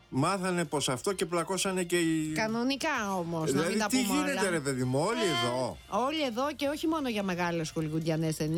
Μάθανε πως αυτό και πλακώσανε και οι. Κανονικά όμως. Δηλαδή, τι γίνεται, ρε παιδί μου, όλοι εδώ. Όλοι εδώ και όχι μόνο για μεγάλες χολιγουντιανές ταινίες.